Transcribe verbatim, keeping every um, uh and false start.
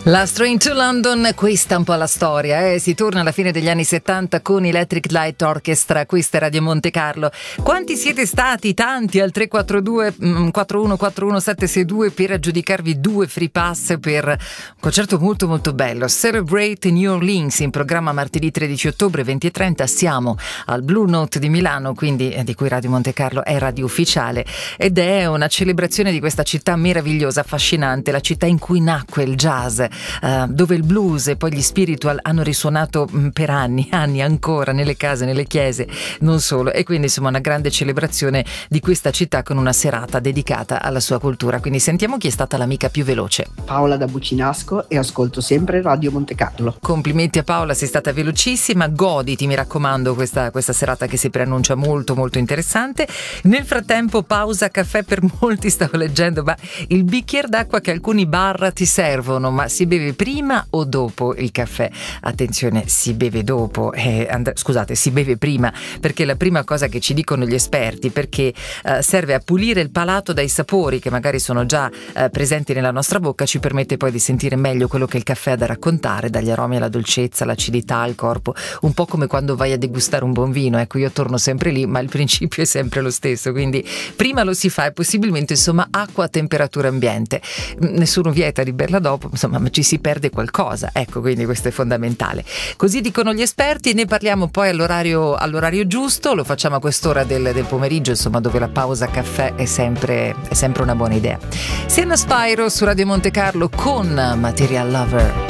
Last Train to London, questa è un po' la storia, eh? Si torna alla fine degli anni settanta con Electric Light Orchestra, questa è Radio Monte Carlo. Quanti siete stati? Tanti al tre quattro due quattro uno quattro uno sette sei due per aggiudicarvi due free pass per un concerto molto molto bello, Celebrate New Orleans, in programma martedì tredici ottobre venti e trenta. Siamo al Blue Note di Milano, quindi eh, di cui Radio Monte Carlo è radio ufficiale, ed è una celebrazione di questa città meravigliosa, affascinante, la città in cui nacque il jazz, Uh, dove il blues e poi gli spiritual hanno risuonato mh, per anni, anni ancora nelle case, nelle chiese, non solo, e quindi insomma una grande celebrazione di questa città con una serata dedicata alla sua cultura. Quindi sentiamo chi è stata l'amica più veloce. Paola da Bucinasco, e ascolto sempre Radio Monte Carlo. Complimenti a Paola, sei stata velocissima, goditi mi raccomando questa, questa serata che si preannuncia molto molto interessante. Nel frattempo pausa caffè per molti, stavo leggendo, ma il bicchiere d'acqua che alcuni bar ti servono, ma si beve prima o dopo il caffè? Attenzione, si beve dopo, eh, and- scusate, si beve prima, perché la prima cosa che ci dicono gli esperti, perché eh, serve a pulire il palato dai sapori che magari sono già eh, presenti nella nostra bocca, ci permette poi di sentire meglio quello che il caffè ha da raccontare, dagli aromi alla dolcezza, l'acidità al corpo, un po' come quando vai a degustare un buon vino. Ecco, io torno sempre lì, ma il principio è sempre lo stesso, quindi prima lo si fa e possibilmente insomma acqua a temperatura ambiente. Nessuno vieta di berla dopo, insomma, ma ci si perde qualcosa, ecco, quindi questo è fondamentale. Così dicono gli esperti, ne parliamo poi all'orario, all'orario giusto, lo facciamo a quest'ora del, del pomeriggio, insomma, dove la pausa caffè è sempre, è sempre una buona idea. Sienna Spyro su Radio Monte Carlo con Material Lover.